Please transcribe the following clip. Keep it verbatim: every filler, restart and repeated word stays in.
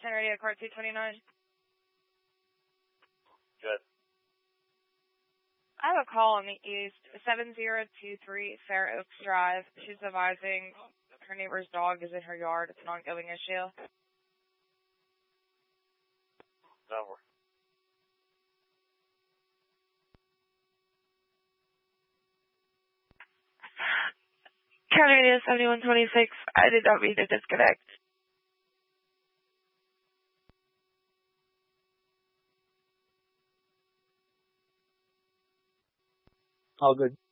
ten radio, car two twenty-nine. Good. I have a call on the east, seven zero two three Fair Oaks Drive. She's advising her neighbor's dog is in her yard. It's an ongoing issue. Over. County Radio seventy-one twenty-six. I did not mean to disconnect. All good.